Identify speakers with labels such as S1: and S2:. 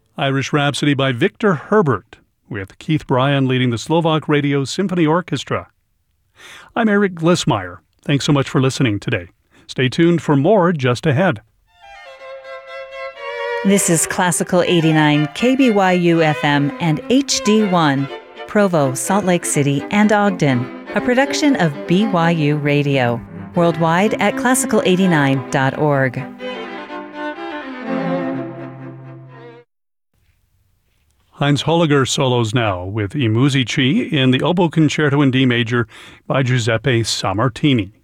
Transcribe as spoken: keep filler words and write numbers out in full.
S1: Irish Rhapsody by Victor Herbert, with Keith Bryan leading the Slovak Radio Symphony Orchestra. I'm Eric Glissmeyer. Thanks so much for listening today. Stay tuned for more just ahead.
S2: This is Classical eighty-nine, K B Y U F M and H D one, Provo, Salt Lake City, and Ogden, a production of B Y U Radio. Worldwide at classical eighty-nine dot org.
S1: Heinz Holliger solos now with I Musici in the Oboe Concerto in D major by Giuseppe Sammartini.